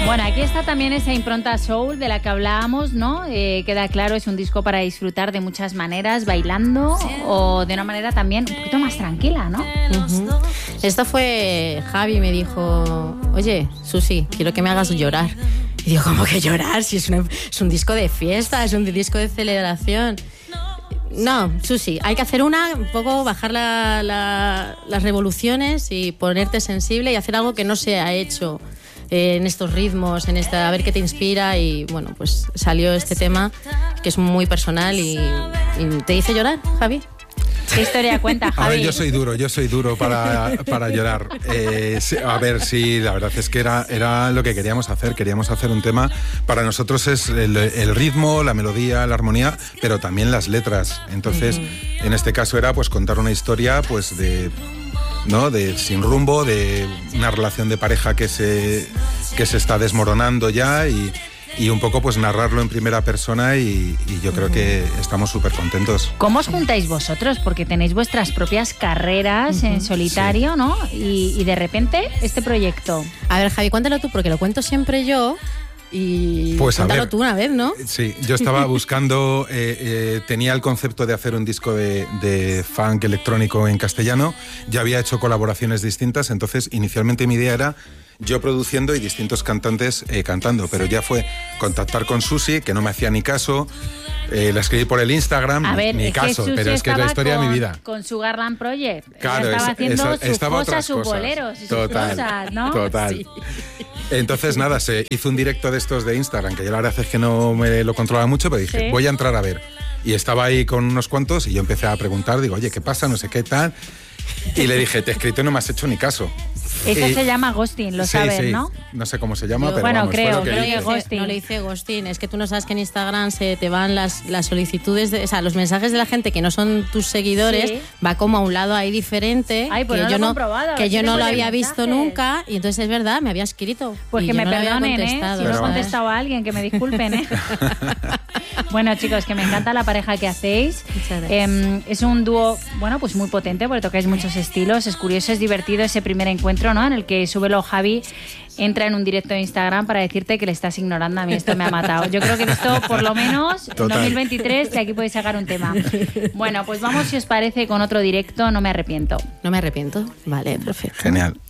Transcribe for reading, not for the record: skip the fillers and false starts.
Bueno, aquí está también esa impronta soul de la que hablábamos, ¿no? Queda claro, es un disco para disfrutar de muchas maneras, bailando o de una manera también un poquito más tranquila, ¿no? Uh-huh. Esto fue Javi, me dijo, oye, Susi, quiero que me hagas llorar. Y digo, ¿cómo que llorar? Si es un disco de fiesta, es un disco de celebración. No, Susi, hay que hacer un poco, bajar las revoluciones y ponerte sensible y hacer algo que no se ha hecho en estos ritmos, a ver qué te inspira. Y bueno, pues salió este tema que es muy personal y te hizo llorar, Javi. ¿Qué historia cuenta, Javi? A ver, yo soy duro para llorar. A ver, sí, la verdad es que era lo que queríamos hacer un tema. Para nosotros es el ritmo, la melodía, la armonía, pero también las letras. Entonces, en este caso era pues contar una historia pues de sin rumbo, de una relación de pareja que se está desmoronando ya y un poco pues narrarlo en primera persona y yo creo que estamos súper contentos. ¿Cómo os juntáis vosotros? Porque tenéis vuestras propias carreras en solitario, sí, ¿no? Y de repente este proyecto. A ver, Javi, cuéntalo tú, porque lo cuento siempre yo. Y pues cuéntalo tú una vez, ¿no? Sí, yo estaba buscando, tenía el concepto de hacer un disco de funk electrónico en castellano, ya había hecho colaboraciones distintas, entonces inicialmente mi idea era yo produciendo y distintos cantantes cantando, pero ya fue contactar con Susi, que no me hacía ni caso, la escribí por el Instagram, a ver, ni caso, pero es que es la historia de mi vida. Con Sugarland Project, claro, estaba haciendo sus cosas, sus boleros y sus cosas, ¿no? Total. Sí. Entonces nada, se hizo un directo de estos de Instagram, que yo la verdad es que no me lo controlaba mucho, pero dije, voy a entrar a ver. Y estaba ahí con unos cuantos y yo empecé a preguntar, digo, oye, ¿qué pasa? No sé qué tal. Y le dije, te he escrito y no me has hecho ni caso. Eso se llama ghosting, lo sabes, sí. ¿no? No sé cómo se llama, pero bueno, vamos, creo que ghosting. No le hice ghosting, es que tú no sabes que en Instagram se te van las solicitudes, o sea, los mensajes de la gente que no son tus seguidores, va como a un lado ahí diferente. Ay, pues que no yo lo he comprobado, que yo no lo había mensajes. visto nunca, y entonces es verdad, me había escrito. Pues que me perdonen, si no he contestado a alguien, que me disculpen, Bueno, chicos, que me encanta la pareja que hacéis. Es un dúo, bueno, pues muy potente, porque tocáis muchos estilos. Es curioso, es divertido ese primer encuentro, ¿no? En el que Súbelo Javi entra en un directo de Instagram para decirte que le estás ignorando. A mí esto me ha matado. Yo creo que esto, por lo menos, en 2023, de aquí podéis sacar un tema. Bueno, pues vamos, si os parece, con otro directo. No me arrepiento. No me arrepiento. Vale, perfecto. Genial.